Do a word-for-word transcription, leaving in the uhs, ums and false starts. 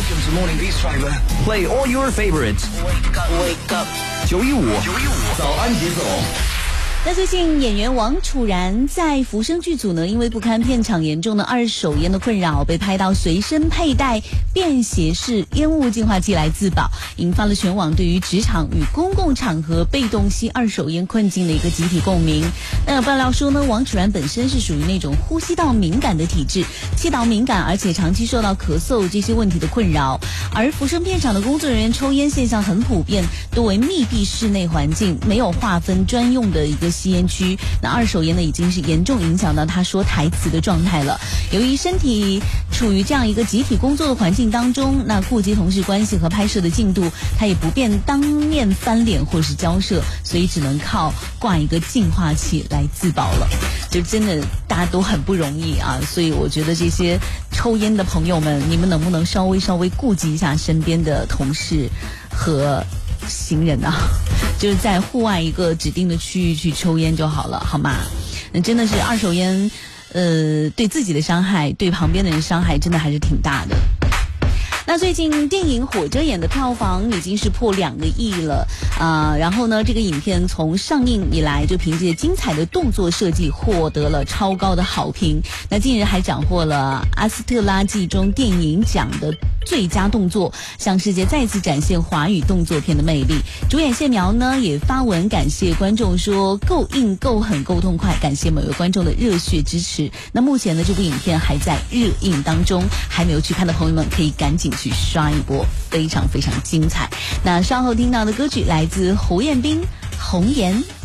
Welcome to Morning Beats Driver. Play all your favorites. Wake up, wake up. 九一五，九一五，早安节奏。 那最近演员王楚然在福生剧组呢，因为不堪片场严重的二手烟的困扰，被拍到随身佩戴便携式烟雾净化器来自保，引发了全网对于职场与公共场合被动吸二手烟困境的一个集体共鸣。那有爆料说呢，王楚然本身是属于那种呼吸道敏感的体质，气道敏感，而且长期受到咳嗽这些问题的困扰。而福生片场的工作人员抽烟现象很普遍，多为密闭室内环境，没有划分专用的一个吸烟区，那二手烟呢已经是严重影响到他说台词的状态了。由于身体处于这样一个集体工作的环境当中，那顾及同事关系和拍摄的进度，他也不便当面翻脸或是交涉，所以只能靠挂一个净化器来自保了。就真的大家都很不容易啊，所以我觉得这些抽烟的朋友们，你们能不能稍微稍微顾及一下身边的同事和行人啊，就是在户外一个指定的区域去抽烟就好了，好吗？那真的是二手烟，呃，对自己的伤害，对旁边的人伤害，真的还是挺大的。那最近电影《火遮眼》的票房已经是破两个亿了啊、呃！然后呢，这个影片从上映以来就凭借精彩的动作设计获得了超高的好评。那近日还斩获了阿斯特拉季中电影奖的最佳动作，向世界再次展现华语动作片的魅力。主演谢苗呢也发文感谢观众，说够硬、够狠、够痛快，感谢每位观众的热血支持。那目前呢，这部影片还在热映当中，还没有去看的朋友们可以赶紧去刷一波，非常非常精彩。那稍后听到的歌曲来自胡彦斌《红颜》。